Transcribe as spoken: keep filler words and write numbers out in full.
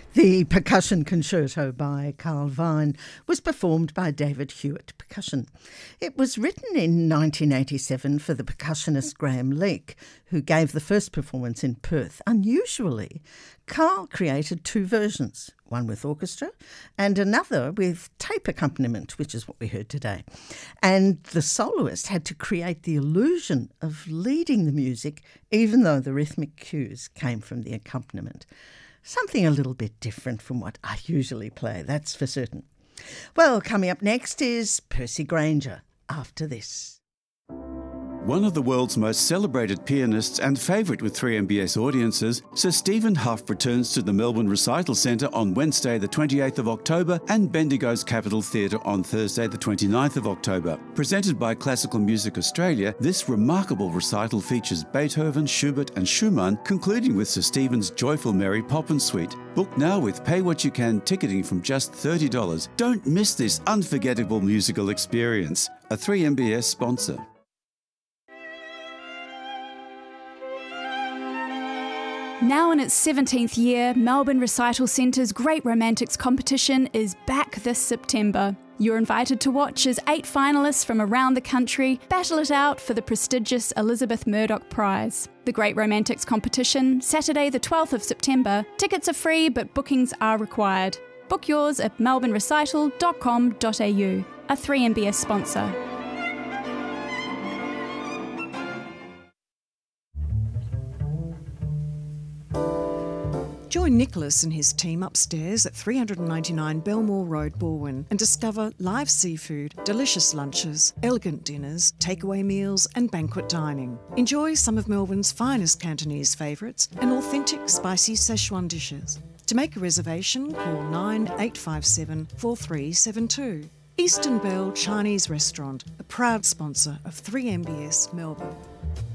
The Percussion Concerto by Carl Vine was performed by David Hewitt Percussion. It was written in nineteen eighty-seven for the percussionist Graham Leake, who gave the first performance in Perth. Unusually, Carl created two versions, one with orchestra and another with tape accompaniment, which is what we heard today. And the soloist had to create the illusion of leading the music, even though the rhythmic cues came from the accompaniment. Something a little bit different from what I usually play, that's for certain. Well, coming up next is Percy Grainger after this. One of the world's most celebrated pianists and favourite with three M B S audiences, Sir Stephen Hough returns to the Melbourne Recital Centre on Wednesday the twenty-eighth of October and Bendigo's Capitol Theatre on Thursday the twenty-ninth of October. Presented by Classical Music Australia, this remarkable recital features Beethoven, Schubert and Schumann, concluding with Sir Stephen's Joyful Mary Poppin Suite. Book now with Pay What You Can ticketing from just thirty dollars. Don't miss this unforgettable musical experience. A three M B S sponsor. Now in its seventeenth year, Melbourne Recital Centre's Great Romantics competition is back this September. You're invited to watch as eight finalists from around the country battle it out for the prestigious Elizabeth Murdoch Prize. The Great Romantics competition, Saturday the twelfth of September. Tickets are free, but bookings are required. Book yours at melbourne recital dot com dot a u, a three M B S sponsor. Join Nicholas and his team upstairs at three ninety-nine Belmore Road, Balwyn, and discover live seafood, delicious lunches, elegant dinners, takeaway meals and banquet dining. Enjoy some of Melbourne's finest Cantonese favourites and authentic spicy Szechuan dishes. To make a reservation, call nine eight five seven, four three seven two. Eastern Bell Chinese Restaurant, a proud sponsor of three M B S Melbourne.